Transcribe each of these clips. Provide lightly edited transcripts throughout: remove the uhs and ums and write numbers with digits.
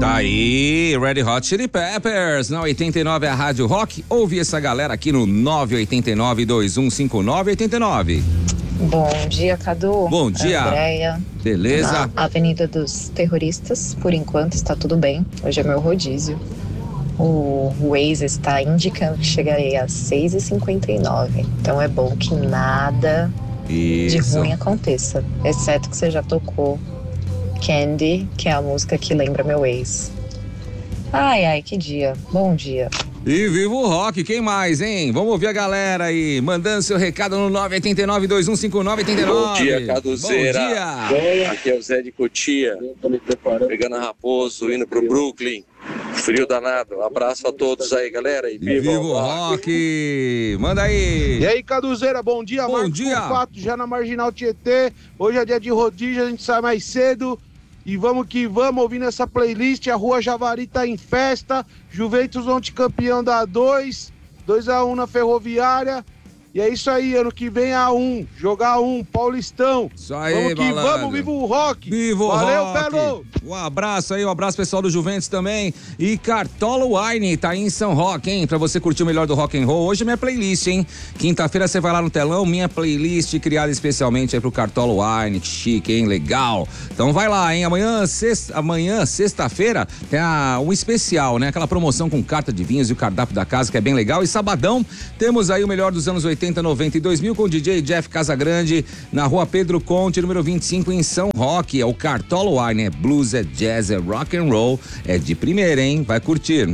Tá aí, Red Hot Chili Peppers, na 89 a Rádio Rock. Ouve essa galera aqui no 989-2159-89. Bom dia, Cadu. Bom dia. Andréia. Beleza? Na Avenida dos Terroristas, por enquanto está tudo bem. Hoje é meu rodízio. O Waze está indicando que chegarei às 6h59. Então é bom que nada de ruim aconteça. Exceto que você já tocou Candy, que é a música que lembra meu ex. Ai, que dia. Bom dia. E viva o rock, quem mais, hein? Vamos ouvir a galera aí, mandando seu recado no 989-2159-89. Bom dia, Caduzeira. Bom dia. Aqui é o Zé de Cotia, pegando a Raposo, indo pro Brooklyn. Frio danado. Um abraço a todos aí, galera. E viva o rock. Manda aí. E aí, Caduzeira, bom dia. Bom dia. Fato, já na Marginal Tietê. Hoje é dia de rodízio, a gente sai mais cedo. E vamos que vamos, ouvindo essa playlist. A Rua Javari tá em festa. Juventus ontem campeão da 2x1 na Ferroviária. E é isso aí, ano que vem A1, jogar A1, Paulistão. Isso aí, vamos que malandro. vamos, viva o rock. Viva o Valeu, rock. Belo. Um abraço aí, um abraço pessoal do Juventus também. E Cartola Wine tá aí em São Roque, hein? Pra você curtir o melhor do rock and roll. Hoje é minha playlist, hein? Quinta-feira você vai lá no telão, minha playlist criada especialmente aí pro Cartola Wine. Que chique, hein? Legal. Então vai lá, hein? Amanhã, sexta-feira, tem um especial, né? Aquela promoção com carta de vinhos e o cardápio da casa, que é bem legal. E sabadão, temos aí o melhor dos anos 80, 90 e 2000 com o DJ Jeff Casagrande na Rua Pedro Conte, número 25 em São Roque. É o Cartola Wine, é blues, é jazz, é rock and roll, é de primeira, hein? Vai curtir.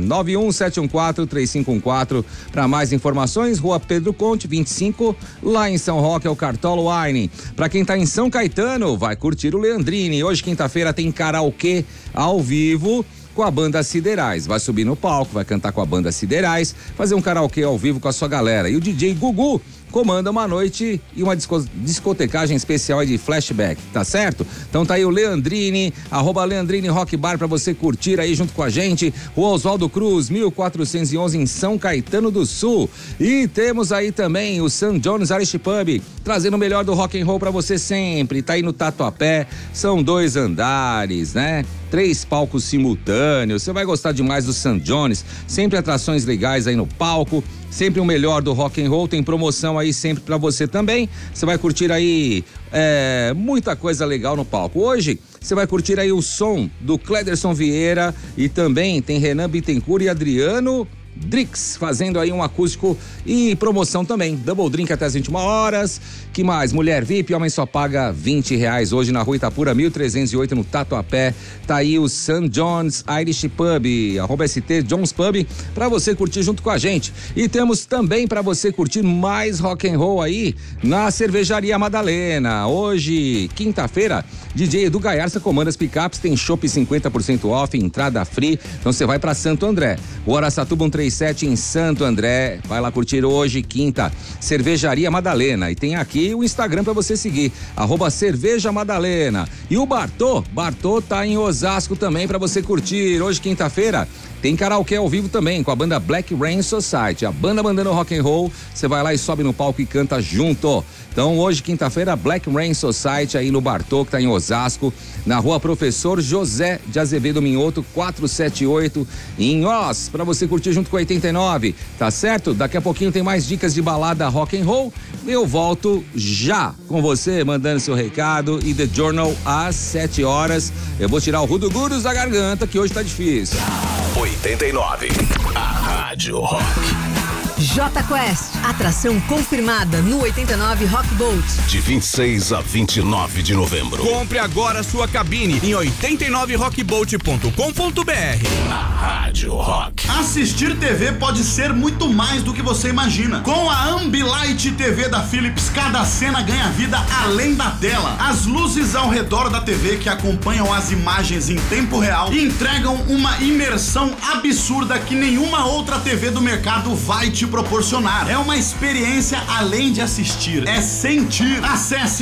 91714-3514 para mais informações. Rua Pedro Conte, 25, lá em São Roque, é o Cartola Wine. Para quem tá em São Caetano, vai curtir o Leandrini. Hoje, quinta-feira, tem karaokê ao vivo com a banda Siderais. Vai subir no palco, vai cantar com a banda Siderais, fazer um karaokê ao vivo com a sua galera. E o DJ Gugu comanda uma noite e uma discotecagem especial aí de flashback, tá certo? Então tá aí o Leandrini, @Leandrini Rock Bar pra você curtir aí junto com a gente. Rua Oswaldo Cruz, 1411 em São Caetano do Sul. E temos aí também o St. John's Irish Pub, trazendo o melhor do rock and roll pra você sempre. Tá aí no Tatuapé, são 2 andares, né? 3 palcos simultâneos. Você vai gostar demais do St. John's, sempre atrações legais aí no palco. Sempre o melhor do rock and roll, tem promoção aí sempre pra você também. Você vai curtir aí muita coisa legal no palco. Hoje você vai curtir aí o som do Clederson Vieira e também tem Renan Bittencourt e Adriano Drix fazendo aí um acústico e promoção também. Double drink até as 21 horas. Que mais? Mulher VIP, homem só paga R$20 hoje na Rua Itapura, 1308 no Tatuapé. Tá aí o St. John's Irish Pub, @ST John's Pub, pra você curtir junto com a gente. E temos também pra você curtir mais rock and roll aí na Cervejaria Madalena. Hoje, quinta-feira, DJ Edu Gaiarsa comanda as picapes, tem chopp 50% off, entrada free. Então você vai pra Santo André. O Araçatuba 137 em Santo André. Vai lá curtir hoje, quinta, Cervejaria Madalena. E tem aqui o Instagram pra você seguir, @Cerveja Madalena. E o Bartô tá em Osasco também pra você curtir. Hoje, quinta-feira, tem karaokê ao vivo também com a banda Black Rain Society, a banda mandando rock and roll. Você vai lá e sobe no palco e canta junto. Então hoje, quinta-feira, Black Rain Society aí no Bartô, que tá em Osasco, na Rua Professor José de Azevedo Minhoto, 478 em Oz, pra você curtir junto com a 89, tá certo? Daqui a pouquinho tem mais dicas de balada rock and roll. Eu volto já com você, mandando seu recado e The Journal às 7 horas. Eu vou tirar o Rudo Guros da garganta, que hoje tá difícil. 89, a Rádio Rock. Jota Quest, atração confirmada no 89 Rock Boat. De 26 a 29 de novembro. Compre agora sua cabine em 89rockboat.com.br. A Rádio Rock. Assistir TV pode ser muito mais do que você imagina. Com a Ambilight TV da Philips, cada cena ganha vida além da tela. As luzes ao redor da TV que acompanham as imagens em tempo real entregam uma imersão absurda que nenhuma outra TV do mercado vai te proporcionar. É uma experiência além de assistir, é sentir. Acesse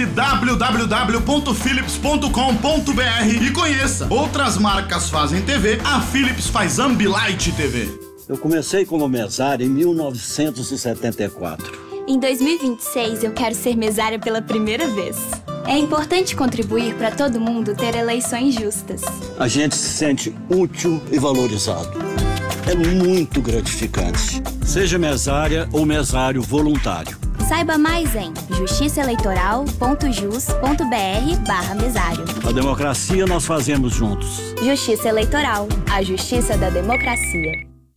www.philips.com.br e conheça. Outras marcas fazem TV, a Philips faz Ambilight TV. Eu comecei como mesário em 1974. Em 2026 eu quero ser mesária pela primeira vez. É importante contribuir para todo mundo ter eleições justas. A gente se sente útil e valorizado. É muito gratificante. Seja mesária ou mesário voluntário. Saiba mais em justiçaeleitoral.jus.br/mesário. A democracia nós fazemos juntos. Justiça Eleitoral, a justiça da democracia.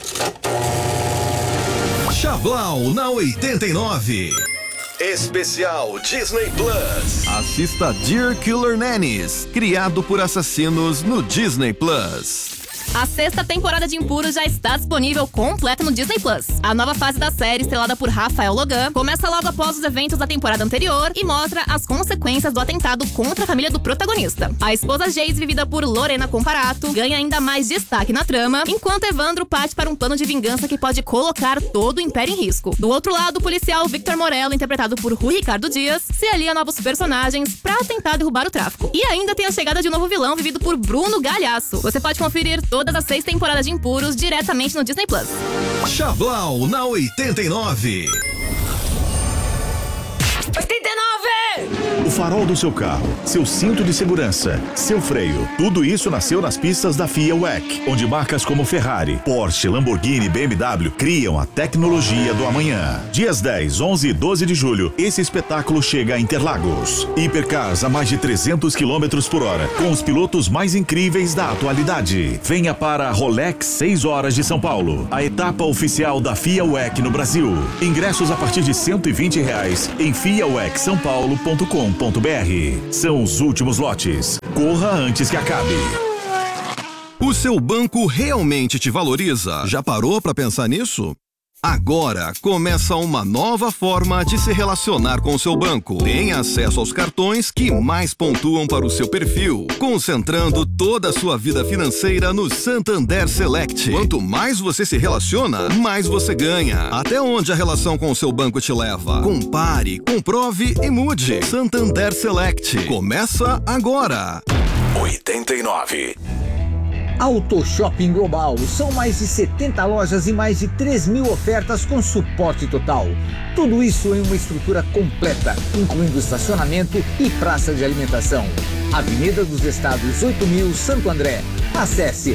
Chablau na 89. Especial Disney Plus. Assista Dear Killer Nannies, criado por assassinos no Disney Plus. A 6ª temporada de Impuros já está disponível completa no Disney Plus. A nova fase da série, estrelada por Rafael Logan, começa logo após os eventos da temporada anterior e mostra as consequências do atentado contra a família do protagonista. A esposa Jace, vivida por Lorena Comparato, ganha ainda mais destaque na trama, enquanto Evandro parte para um plano de vingança que pode colocar todo o Império em risco. Do outro lado, o policial Victor Morello, interpretado por Rui Ricardo Dias, se alia a novos personagens para tentar derrubar o tráfico. E ainda tem a chegada de um novo vilão, vivido por Bruno Galhaço. Você pode conferir todas as 6 temporadas de Impuros diretamente no Disney Plus. Chablau na 89. 89! O farol do seu carro, seu cinto de segurança, seu freio, tudo isso nasceu nas pistas da FIA WEC, onde marcas como Ferrari, Porsche, Lamborghini e BMW criam a tecnologia do amanhã. Dias 10, 11 e 12 de julho, esse espetáculo chega a Interlagos. Hipercars a mais de 300 km por hora, com os pilotos mais incríveis da atualidade. Venha para a Rolex 6 horas de São Paulo, a etapa oficial da FIA WEC no Brasil. Ingressos a partir de R$120 em fiawecsaopaulo.com.br. São os últimos lotes. Corra antes que acabe. O seu banco realmente te valoriza? Já parou para pensar nisso? Agora começa uma nova forma de se relacionar com o seu banco. Tenha acesso aos cartões que mais pontuam para o seu perfil, concentrando toda a sua vida financeira no Santander Select. Quanto mais você se relaciona, mais você ganha. Até onde a relação com o seu banco te leva? Compare, comprove e mude. Santander Select. Começa agora. 89. Auto Shopping Global. São mais de 70 lojas e mais de 3.000 ofertas com suporte total. Tudo isso em uma estrutura completa, incluindo estacionamento e praça de alimentação. Avenida dos Estados 8.000, Santo André. Acesse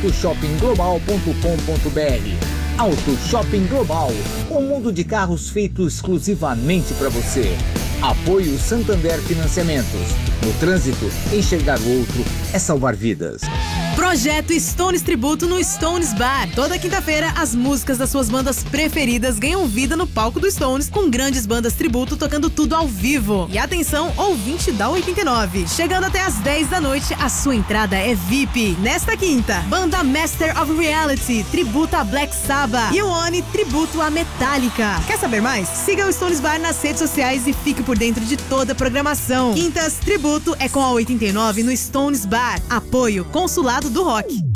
autoshoppingglobal.com.br. Auto Shopping Global, um mundo de carros feito exclusivamente para você. Apoio Santander Financiamentos. No trânsito, enxergar o outro é salvar vidas. Projeto Stones Tributo no Stones Bar. Toda quinta-feira, as músicas das suas bandas preferidas ganham vida no palco do Stones, com grandes bandas tributo tocando tudo ao vivo. E atenção, ouvinte da 89. Chegando até às 10 da noite, a sua entrada é VIP. Nesta quinta, banda Master of Reality, tributo a Black Sabbath. E o Oni, tributo a Metallica. Quer saber mais? Siga o Stones Bar nas redes sociais e fique por dentro de toda a programação. Quintas, tributo é com a 89 no Stones Bar. Apoio Consulado do Rock.